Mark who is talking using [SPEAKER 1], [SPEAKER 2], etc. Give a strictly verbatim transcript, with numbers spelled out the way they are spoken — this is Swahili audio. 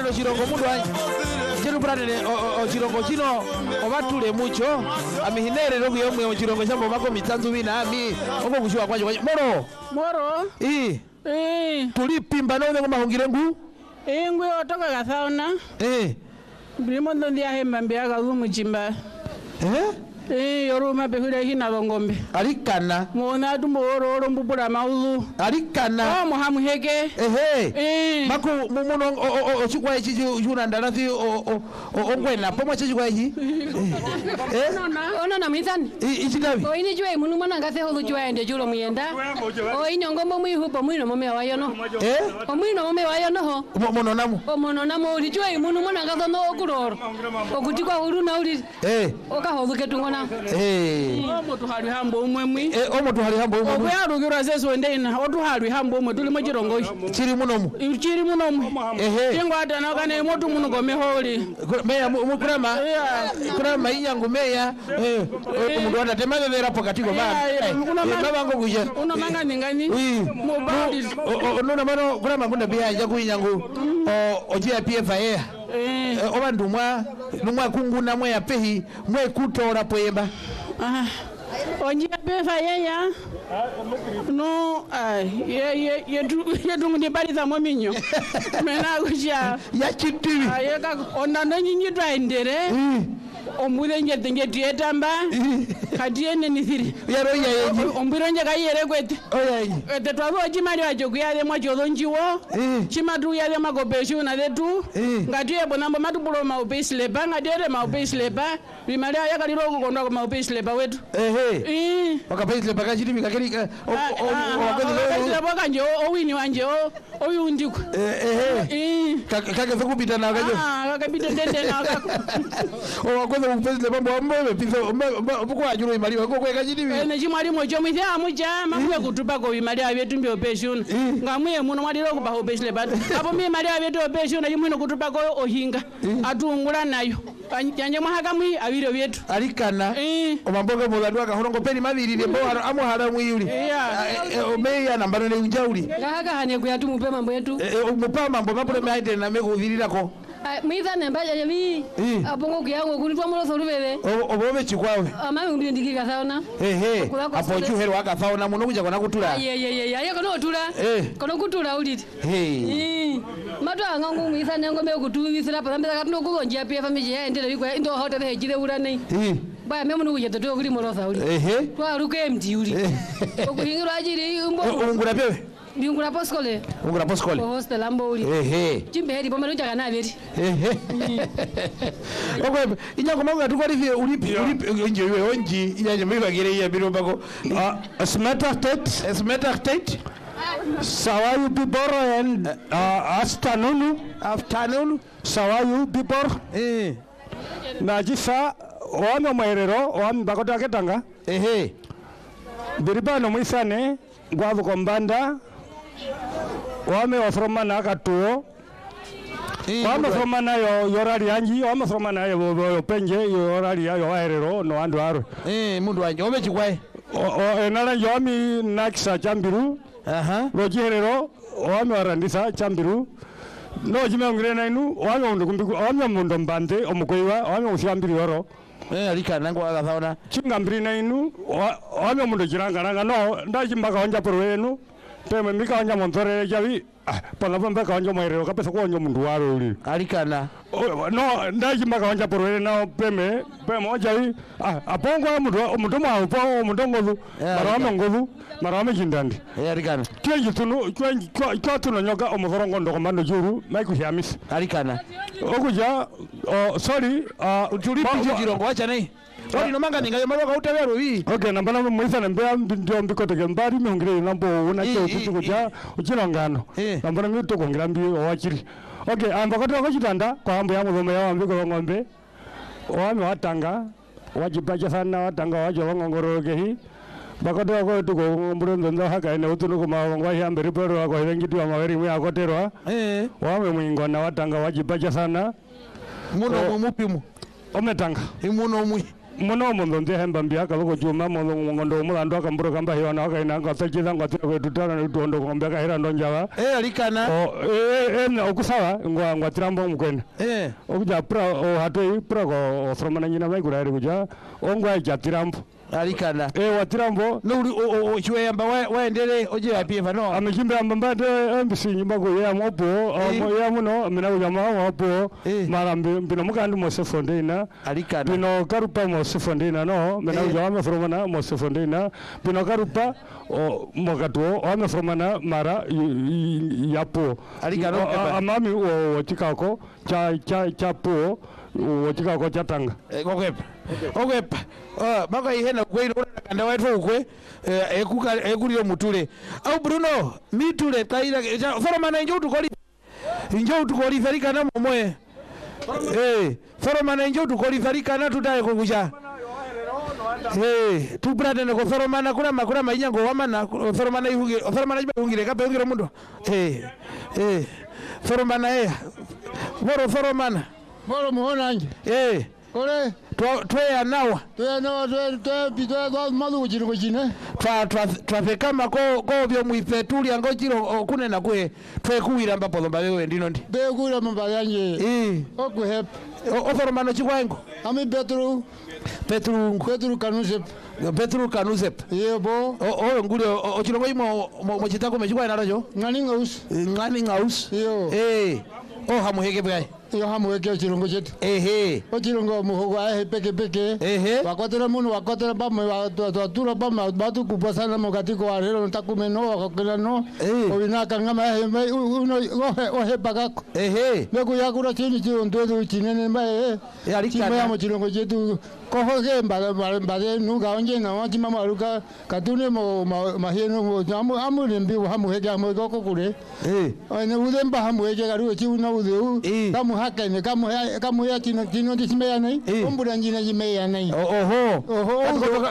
[SPEAKER 1] no chirongo mundu chiru pranene o chirongo chino obatule mucho amihinere rogu yomwe o chirongo chambo mako mitanzu bina ami oko kushwa kwaje moro
[SPEAKER 2] moro
[SPEAKER 1] eh
[SPEAKER 2] eh
[SPEAKER 1] tulipimba none ko mahungire ngu
[SPEAKER 2] eh ngwe otoka gathaona
[SPEAKER 1] eh
[SPEAKER 2] brimo ndondi ahemba mbia ga umuchimba
[SPEAKER 1] eh
[SPEAKER 2] eh yoruma behule hina bongombe
[SPEAKER 1] alikana
[SPEAKER 2] mona tumbo oro mbubura maulu
[SPEAKER 1] alikana
[SPEAKER 2] oh muhamu heke
[SPEAKER 1] ehe
[SPEAKER 2] eh
[SPEAKER 1] mako muno o chikwa ichi juna ndarathi o ongwena pomwe chikwa ichi eh
[SPEAKER 3] ona na mithani
[SPEAKER 1] ichi davi
[SPEAKER 3] o ini jwe munu mana ngathe holu jwa ende julo muyenda o ini ngombo mwihupo mwino mome wayo no
[SPEAKER 1] eh
[SPEAKER 3] o mwino mome wayo no ho
[SPEAKER 1] muno namu
[SPEAKER 3] o muno namu uri jwe munu mana ngathe no okuroro okutikwa huru na uri
[SPEAKER 1] eh
[SPEAKER 3] okaholuke tungona
[SPEAKER 1] eh
[SPEAKER 2] omuntu hali hambo umwemwi
[SPEAKER 1] eh omuntu hali hambo umwe
[SPEAKER 2] obuyarukira seso ndena otu hali hambo umwe tuli mu chirongo
[SPEAKER 1] chiri muno mu
[SPEAKER 2] chiri muno mu
[SPEAKER 1] ehe
[SPEAKER 2] tingo atana kana motu muno gome holi
[SPEAKER 1] meya mukurama kurama inyangu meya eh umuntu wanda temalera pokati go bana baba ngo kuje
[SPEAKER 2] una manga ningani
[SPEAKER 1] mobali nona mano kurama ngunda biya ja kuinyangu o ojia P F A eh oba ndumwa ndumwa kunguna mwe ya pehi mwe kutora poyemba
[SPEAKER 2] ah ojia P F A ya no ai ye ye ye du ye du ngini bali za mominyo mena kuja
[SPEAKER 1] ya chitivi
[SPEAKER 2] ayeka ona nanyinyi twaendere ombure nje tenge tietamba kadiene nithiri
[SPEAKER 1] yaro yayeji
[SPEAKER 2] ombure nje kayere kwete
[SPEAKER 1] oyayi
[SPEAKER 2] ete twabo chimali wacho kuyale mwacho lonjiwo chimatu yale magobeshu na letu ngatiye bonambo matubulo maupesi leba ngatiere maupesi leba bimali yakaliro kukonda kwa maupesi leba wetu
[SPEAKER 1] ehe eh wakapesi leba kachitivi kakerika
[SPEAKER 2] o leba kanje owini wanje oyundiko
[SPEAKER 1] ehe kakeze kupita na kajo
[SPEAKER 2] ah kakapita dende na kako
[SPEAKER 1] o kweza kupesi leba mbo mbo pisa obukwa ajuro imali wako kweka chitivi
[SPEAKER 2] ene chimali mojo mwithya muja makuya kutupa ko imali abetu mbyo peshuna ngamwe muno mwaliro kuba opesi leba apo mi imali abetu opeshuna chimwino kutupa ko ohinga atungula nayo yanje mwahaka mwi abiro byetu
[SPEAKER 1] alikana omamboga muladwa kahorongo peni mabirire mbo amo hara mwiyuli omeya nambaro ne unjauli
[SPEAKER 3] ngahaka hane kuyatu mupe mambo yetu
[SPEAKER 1] mupa mambo mapole maite na mekuvirirako
[SPEAKER 3] mwitha nemba ya mi apongo kyango kunitwa muloso rubele
[SPEAKER 1] obobe chikwawe
[SPEAKER 3] amami mbili ndikika saona
[SPEAKER 1] ehe apo chuhero akafaona muno kuja kona kutula
[SPEAKER 3] ye ye ye ye kono kutula kono kutula uliti
[SPEAKER 1] hey
[SPEAKER 3] mato angangu mwitha nengo me kutuvisira pa mbeza katino kulonjia P F A mije endele bikwa ndo hote the jire urane baya memo nukuja toto kuli muloso uli
[SPEAKER 1] ehe
[SPEAKER 3] twa ruke mti uli okuhingiro ajiri umbo
[SPEAKER 1] ungura pewe
[SPEAKER 3] Ngura poskole.
[SPEAKER 1] Ngura poskole.
[SPEAKER 3] Hostel ambo uli.
[SPEAKER 1] Ehe.
[SPEAKER 3] Chimbe heri pomero jaga na beri.
[SPEAKER 1] Ehe. Okwe inyango manga tukwalife ulipi ulipi nje wewe onji inyango mbibagire ya biro bako.
[SPEAKER 4] A smatter state,
[SPEAKER 1] a smatter state.
[SPEAKER 4] Sawayu biboro and uh, afternoon,
[SPEAKER 1] afternoon.
[SPEAKER 4] Sawayu bibor.
[SPEAKER 1] Eh.
[SPEAKER 4] Na jisa wano mwerero wami bakota ketanga.
[SPEAKER 1] Ehe.
[SPEAKER 4] Biribano mwisane gwavu kombanda wame ofroma na katuo wame ofroma na yo yorari anji wame ofroma na yo penje yorari yo aerero no andu aro
[SPEAKER 1] eh mundu anje obe chikwae
[SPEAKER 4] o enala yomi nakisa chambiru
[SPEAKER 1] aha
[SPEAKER 4] lojiherero wame warandisa chambiru no jimengire na inu wame mundu kumbiku wame mundu mbande omukoiwa wame usiambiri yoro
[SPEAKER 1] eh alika nango agathaona
[SPEAKER 4] chingambiri na inu wame mundu jiranga no ndajimbaka onja porwenu teme mika onja montore javi panga pamba ka onja moirero kapesa ko onja mundu waro uli
[SPEAKER 1] alikana
[SPEAKER 4] no ndajimbaka onja porwenu na peme peme onja vi apongo mundu mundu mwa upo mundu ngovu marame ngovu marame jindandi
[SPEAKER 1] eh alikana
[SPEAKER 4] twenji tunu twenji kwa tunu nyoka omuforongo ndoko mando juru maiku hiamis
[SPEAKER 1] alikana
[SPEAKER 4] okuja sorry
[SPEAKER 1] utulipi jirongo acha nei Wali no manga ninga yamaro ka utawero wi.
[SPEAKER 4] Okay, nambana mwisa nambea ndio mbiko tege mbari mihungire nambo unacho ututu kuja uchilongano. Nambana mimi to kongira mbi owachiri. Okay, amba koto ko chitanda kwa ambo ya mudhome ya mbiko ngombe. Wami watanga wajibaja sana watanga wajo ngongoro gehi. Bakoto ko to ko mburo ndo haka ene utunu ko mawangwa ya mbere pero ko ilengi tu amaweri mwe akoterwa. Eh. Wami mwingo na watanga wajibaja sana.
[SPEAKER 1] Muno mupimu.
[SPEAKER 4] Ometanga.
[SPEAKER 1] Imuno mwi.
[SPEAKER 4] muno mundo ndi hemba mbia ka ko juma mundo ngondo mulando akamburo kamba hiwa na ka ina ngata kiza ngata ko tutana ni tondo ngombe ka hira ndonjawa
[SPEAKER 1] eh alikana
[SPEAKER 4] o eh en okusawa ngwa ngwatirambo mkwena
[SPEAKER 1] eh
[SPEAKER 4] okuja pra o hatoi pra ko fromana nyina mai kurari kuja ongwa jatirambo
[SPEAKER 1] alikana
[SPEAKER 4] eh watirambo
[SPEAKER 1] no uri chiwe yamba waendele oje ya P F no
[SPEAKER 4] amekimbe ambambade ambisi nyimba ko ya mopo mo ya muno mina ko jama mopo mara mbino mukandi mo sefondina
[SPEAKER 1] alikana
[SPEAKER 4] bino karupa mo sefondina no mina ko jama fromana mo sefondina bino karupa o mogato o me fromana mara yapo
[SPEAKER 1] alikana
[SPEAKER 4] amami o watikako cha cha cha po watikako cha tanga
[SPEAKER 1] okepa okepa ah maka ihena kweli kanda watu ukwe ekuka ekulio mutule au Bruno mitule taira foromana njo tukoli njo tukoli farikana momoe eh foromana njo tukoli farikana tutaye kukuja eh tu brada ne ko foromana kula makula mainyango wamana foromana ihugi foromana ihungire kabe ihungire mundo eh eh foromana eh moro foromana
[SPEAKER 5] moro muhona nje
[SPEAKER 1] eh
[SPEAKER 5] kole
[SPEAKER 1] twe nawa
[SPEAKER 5] twe nawa twe twe bitwa kwa malu kujiro kujine
[SPEAKER 1] twa twa twa kama ko ko byo muifetuli ango jiro kunena kwe twe kuwira mbapo lomba wewe ndino ndi
[SPEAKER 5] be kuwira mba yanje
[SPEAKER 1] eh
[SPEAKER 5] oku hep
[SPEAKER 1] oforomano chikwango
[SPEAKER 5] ami Petru
[SPEAKER 1] Petru
[SPEAKER 5] Petru Kanuzep
[SPEAKER 1] Petru Kanuzep
[SPEAKER 5] yebo
[SPEAKER 1] o ngule o chilongo imo mo chitako mechikwa narajo
[SPEAKER 5] ngani ngaus
[SPEAKER 1] ngani ngaus
[SPEAKER 5] yo
[SPEAKER 1] eh o hamuhege bgai
[SPEAKER 5] yo hamuhege chilongo chetu
[SPEAKER 1] ehe
[SPEAKER 5] o chilongo muhogo ahe peke peke
[SPEAKER 1] ehe
[SPEAKER 5] wakotera munu wakotera bamwe watura bamwe batu kupasana mogatiko warero ntakumeno wakokela no obinaka ngama ahe uno ohe bagako
[SPEAKER 1] ehe
[SPEAKER 5] meko yakura chini chiro ndodo chinene mbae
[SPEAKER 1] alikana
[SPEAKER 5] chimo ya chilongo chetu kohoge mbale mbale nuga onje na wati mama ruka katune mo maheno mo amu amu rembi hamuhege amu goko kure
[SPEAKER 1] eh
[SPEAKER 5] ene udemba hamuhege garu chi una udeu kamu haka ne kamu kamu ya tino tino disimea nei ombura njina jimeya nei
[SPEAKER 1] oho
[SPEAKER 5] oho